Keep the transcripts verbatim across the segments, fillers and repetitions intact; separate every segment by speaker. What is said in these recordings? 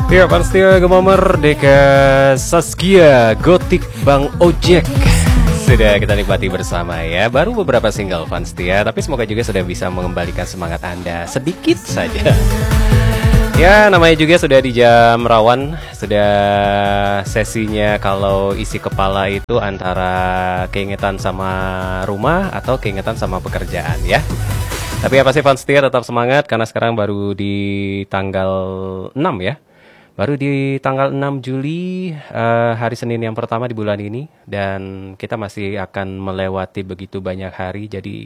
Speaker 1: Ya pasti Gemomer Deka Saskia Gotik Bang Ojek sudah kita nikmati bersama ya. Baru beberapa single Fanstia, tapi semoga juga sudah bisa mengembalikan semangat Anda sedikit saja. Ya namanya juga sudah di jam rawan, sudah sesinya kalau isi kepala itu antara keingetan sama rumah atau keingetan sama pekerjaan ya. Tapi apa sih Fanstia, tetap semangat karena sekarang baru di tanggal enam ya. Baru di tanggal enam Juli, uh, hari Senin yang pertama di bulan ini. Dan kita masih akan melewati begitu banyak hari. Jadi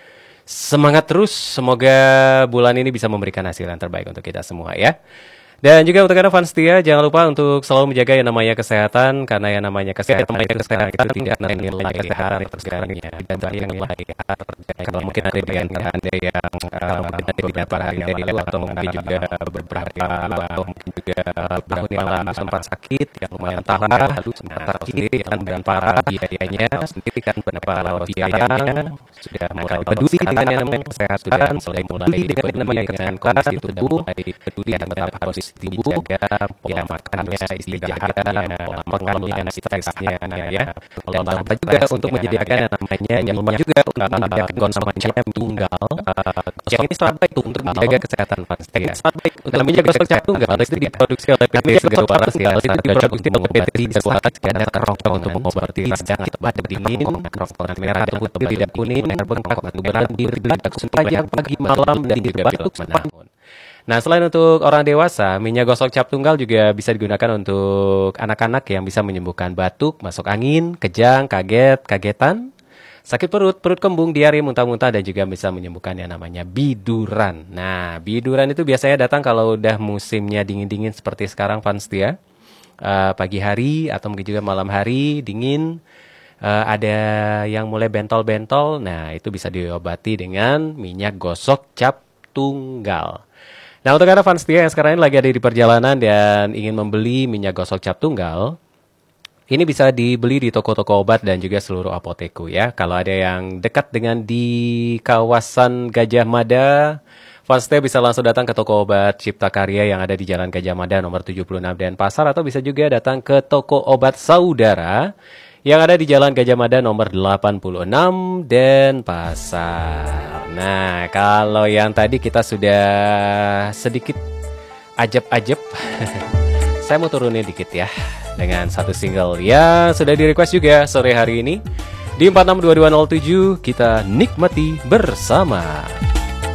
Speaker 1: semangat terus. Semoga bulan ini bisa memberikan hasil yang terbaik untuk kita semua ya. Dan juga untuk Anda Fanstia, jangan lupa untuk selalu menjaga yang namanya kesehatan. Karena yang namanya kesehatan itu kesehatan kita tidak nilai kesehatan itu segalanya. Dan yang nilai kalau mungkin ada di antara Anda yang uh, mungkin ada beberapa hari yang lalu atau mungkin juga beberapa lalu atau mungkin juga tahun yang lalu sempat sakit yang lumayan parah, lalu sempat sakit yang dan parah biayanya sendiri kan berapa biayanya sudah mulai peduli dengan yang namanya kesehatan, mulai mulai dengan yang namanya kesehatan kondisi tubuh, mulai peduli dengan betapa harus dijaga pola makannya, istirahatnya, pola makannya, stresnya ya. Kalau lupa juga untuk menyediakan yang namanya yang lupa juga untuk menyediakan konsumennya tunggal. Yang ini sangat baik untuk menjaga kesehatan Fanstia. Untuk menjaga gosok tunggal itu diproduksi oleh P T Segar Waras ya. Itu diproduksi oleh P T Segar Waras kadar rokok untuk mengobati radang atau badan dingin, rokok merah atau putih tidak kuning, bengkak atau berat diri sepanjang pagi malam dan tidak batuk menahun. Nah selain untuk orang dewasa, minyak gosok cap tunggal juga bisa digunakan untuk anak-anak yang bisa menyembuhkan batuk, masuk angin, kejang, kaget, kagetan, sakit perut, perut kembung, diare, muntah-muntah, dan juga bisa menyembuhkan yang namanya biduran. Nah biduran itu biasanya datang kalau udah musimnya dingin-dingin seperti sekarang Fanstia. Uh, pagi hari atau mungkin juga malam hari dingin, uh, ada yang mulai bentol-bentol. Nah itu bisa diobati dengan minyak gosok cap tunggal. Nah untuk Anda Fanstia yang sekarang ini lagi ada di perjalanan dan ingin membeli minyak gosok cap tunggal, ini bisa dibeli di toko-toko obat dan juga seluruh apoteku ya. Kalau ada yang dekat dengan di kawasan Gajah Mada, Fanstia bisa langsung datang ke toko obat Cipta Karya yang ada di Jalan Gajah Mada nomor tujuh puluh enam Denpasar, atau bisa juga datang ke toko obat Saudara yang ada di Jalan Gajah Mada nomor delapan puluh enam Denpasar. Nah, kalau yang tadi kita sudah sedikit ajab-ajab, saya mau turunin dikit ya dengan satu single yang sudah di-request juga sore hari ini di empat enam dua dua nol tujuh. Kita nikmati bersama.